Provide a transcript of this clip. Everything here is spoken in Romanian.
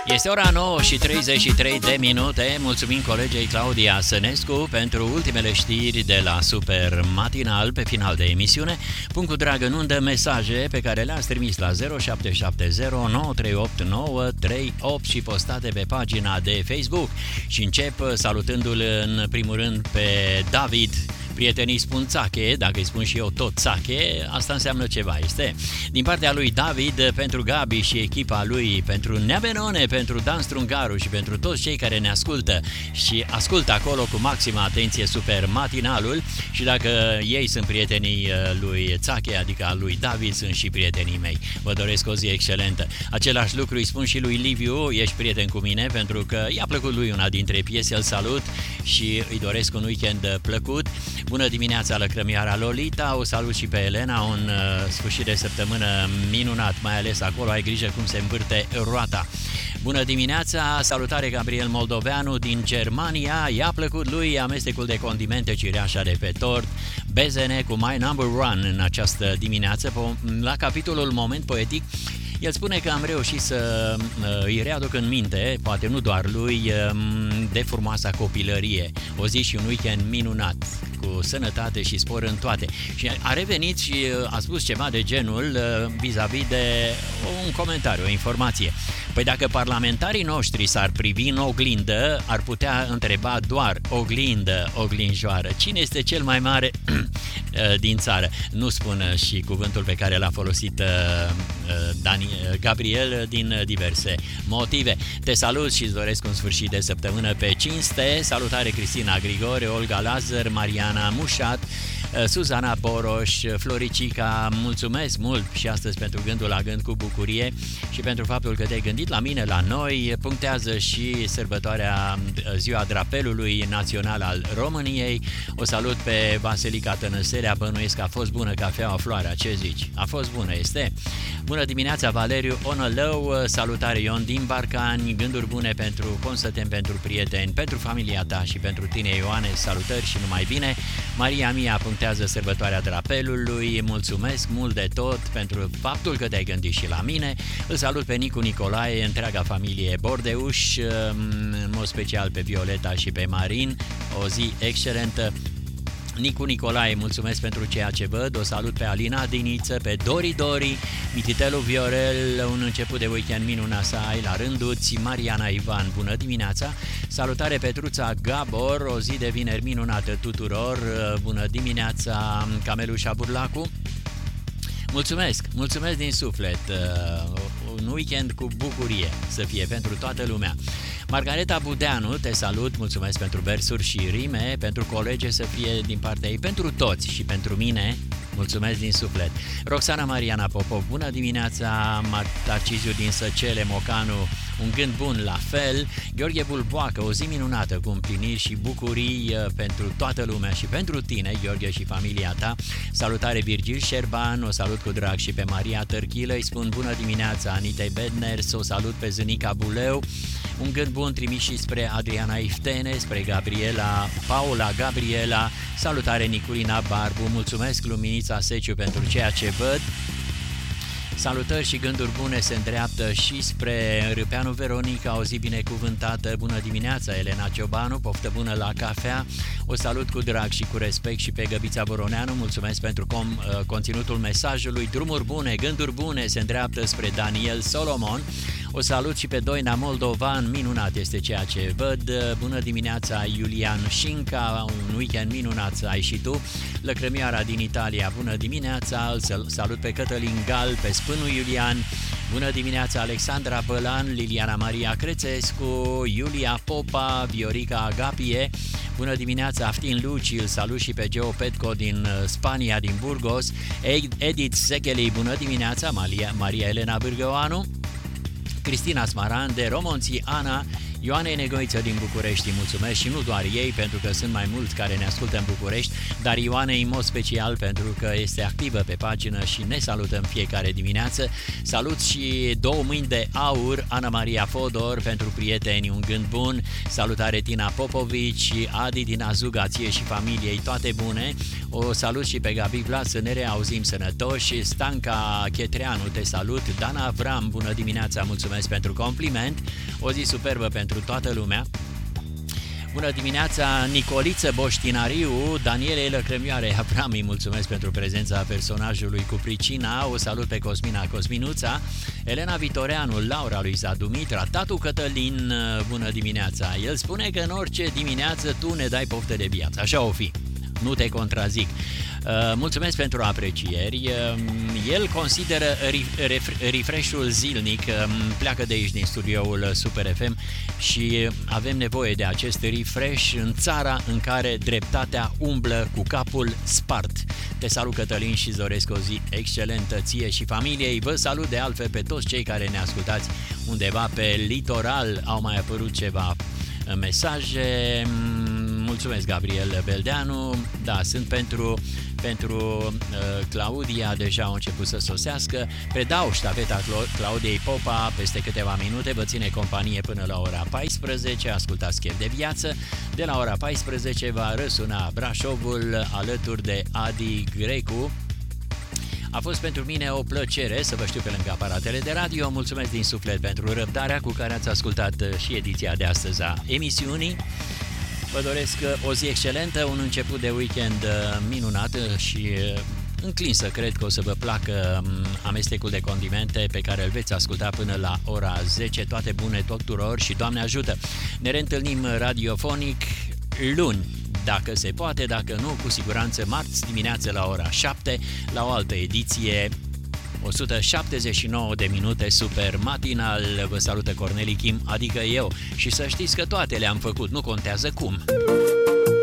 Este ora 9 și 33 de minute. Mulțumim colegei Claudia Sănescu pentru ultimele știri de la Super Matinal pe final de emisiune. Punct cu drag în undă mesaje pe care le-ați trimis la 0770 938 938 și postate pe pagina de Facebook. Și încep salutându-l în primul rând pe David. Prietenii spun Țache, dacă îi spun și eu tot Țache, asta înseamnă ceva, este. Din partea lui David, pentru Gabi și echipa lui, pentru Nea Benone, pentru Dan Strungaru și pentru toți cei care ne ascultă și ascultă acolo cu maximă atenție Super Matinalul. Și dacă ei sunt prietenii lui Țache, adică al lui David, sunt și prietenii mei. Vă doresc o zi excelentă. Același lucru îi spun și lui Liviu, ești prieten cu mine, pentru că i-a plăcut lui una dintre piese, îl salut și îi doresc un weekend plăcut. Bună dimineața, lăcrămioara Lolita, o salut și pe Elena, un sfârșit de săptămână minunat, mai ales acolo, ai grijă cum se învârte roata. Bună dimineața, salutare Gabriel Moldoveanu din Germania, i-a plăcut lui amestecul de condimente, cireașa de pe tort, bezene cu My Number One în această dimineață. La capitolul Moment Poetic, el spune că am reușit să îi readuc în minte, poate nu doar lui, de frumoasa copilărie, o zi și un weekend minunat, cu sănătate și spor în toate. Și a revenit și a spus ceva de genul vis-a-vis de un comentariu, o informație. Păi dacă parlamentarii noștri s-ar privi în oglindă, ar putea întreba doar oglindă, oglinjoară, cine este cel mai mare din țară? Nu spun și cuvântul pe care l-a folosit Gabriel din diverse motive. Te salut și îți doresc un sfârșit de săptămână pe cinste. Salutare Cristina Grigore, Olga Lazar, Mariana Mușat, Suzana Boroș, Floricica, mulțumesc mult și astăzi pentru gândul la gând cu bucurie și pentru faptul că te-ai gândit la mine, la noi. Punctează și sărbătoarea Ziua Drapelului Național al României. O salut pe Vasilica Tănăserea, bănuiesc că a fost bună cafeaua, Floarea, ce zici? A fost bună, este? Bună dimineața, Valeriu Onălău, salutare Ion din Barcani, gânduri bune pentru Constăten, pentru prieteni, pentru familia ta și pentru tine, Ioane, salutări și numai bine. Maria Mia punctează sărbătoarea Drapelului, mulțumesc mult de tot pentru faptul că te-ai gândit și la mine. Îl salut pe Nicu Nicolae, întreaga familie Bordeuș, în mod special pe Violeta și pe Marin, o zi excelentă. Nicu Nicolae, mulțumesc pentru ceea ce văd, o salut pe Alina Diniță, pe Dori, Mititelu Viorel, un început de weekend minunat să ai la rânduți, Mariana Ivan, bună dimineața, salutare Petruța Gabor, o zi de vineri minunată tuturor, bună dimineața Camelușa Burlacu. Mulțumesc din suflet, un weekend cu bucurie să fie pentru toată lumea. Margareta Budeanu, te salut, mulțumesc pentru versuri și rime, pentru colege să fie din partea ei, pentru toți și pentru mine, mulțumesc din suflet. Roxana Mariana Popov, bună dimineața, Tarciziu din Săcele, Mocanu, un gând bun la fel, Gheorghe Bulboacă, o zi minunată cu împliniri și bucurii pentru toată lumea și pentru tine, Gheorghe, și familia ta. Salutare Virgil Șerban, o salut cu drag și pe Maria Tărchilă, îi spun bună dimineața Anitei Bedner, o salut pe Zânica Buleu, un gând bun trimis și spre Adriana Iftene, spre Gabriela, Paula Gabriela, salutare Niculina Barbu, mulțumesc Luminița Seciu pentru ceea ce văd. Salutări și gânduri bune se îndreaptă și spre Râpeanu Veronica, o zi binecuvântată, bună dimineața Elena Ciobanu, poftă bună la cafea, o salut cu drag și cu respect și pe Găbița Boroneanu, mulțumesc pentru conținutul mesajului, drumuri bune, gânduri bune se îndreaptă spre Daniel Solomon, o salut și pe Doina Moldovan, minunat este ceea ce văd, bună dimineața Iulian Șinca, un weekend minunat să ai și tu, Lăcrămioara din Italia, bună dimineața, îl salut pe Cătălin Gal, pe Spânul Iulian, bună dimineața Alexandra Bălan, Liliana Maria Crețescu, Iulia Popa, Viorica Agapie, bună dimineața Aftin Luci, îl salut și pe Geo Petco din Spania, din Burgos, Edith Secheli, bună dimineața Maria Elena Bârgăoanu, Cristina Smarande, Romonții Ana, Ioanei Negoiță din București, mulțumesc și nu doar ei, pentru că sunt mai mulți care ne ascultă în București, dar Ioanei în mod special pentru că este activă pe pagină și ne salută în fiecare dimineață. Salut și două mâini de aur, Ana Maria Fodor, pentru prieteni, un gând bun, salutare Tina Popovici, Adi din Azuga, ție și familiei, toate bune, o salut și pe Gabi Vlas, să ne reauzim sănătoși, Stanca Chetreanu, te salut, Dana Avram, bună dimineața, mulțumesc pentru compliment, O zi superbă pentru toată lumea. Bună dimineața, Nicoliță Boștinariu, Daniele Lăcrămioare Abram, îi mulțumesc pentru prezența personajului cu pricina, o salut pe Cosmina Cosminuța, Elena Vitoreanu, Laura Luisa Dumitra, Tatu Cătălin, bună dimineața. El spune că în orice dimineață tu ne dai poftă de viață, așa o fi, nu te contrazic. Mulțumesc pentru aprecieri. El consideră refresh-ul zilnic, pleacă de aici din studioul Super FM și avem nevoie de acest refresh în țara în care dreptatea umblă cu capul spart. Te salut, Cătălin, și îți doresc o zi excelentă ție și familiei. Vă salut de altfel pe toți cei care ne ascultați undeva pe litoral. Au mai apărut ceva mesaje. Mulțumesc, Gabriel Beldeanu. Da, sunt pentru Claudia, deja au început să sosească. Predau ștafeta Claudiei Popa peste câteva minute. Vă ține companie până la ora 14. Ascultați Chef de Viață. De la ora 14 va răsuna Brașovul alături de Adi Grecu. A fost pentru mine o plăcere să vă știu pe lângă aparatele de radio. Mulțumesc din suflet pentru răbdarea cu care ați ascultat și ediția de astăzi a emisiunii. Vă doresc o zi excelentă, un început de weekend minunat și înclin să cred că o să vă placă amestecul de condimente pe care îl veți asculta până la ora 10. Toate bune tuturor și Doamne ajută! Ne reîntâlnim radiofonic luni, dacă se poate, dacă nu, cu siguranță marți dimineață la ora 7, la o altă ediție 179 de minute super matinal. Vă salută Corneli Kim, adică eu, și să știți că toate le-am făcut, nu contează cum.